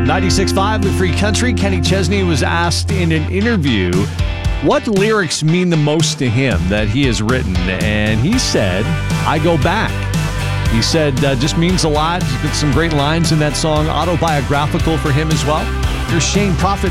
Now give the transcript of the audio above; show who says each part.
Speaker 1: 96.5 The Free Country. Kenny Chesney was asked in an interview what lyrics mean the most to him that he has written. And he said, I Go Back. He said, just means a lot. He's got some great lines in that song, autobiographical for him as well. Here's Shane Prophet.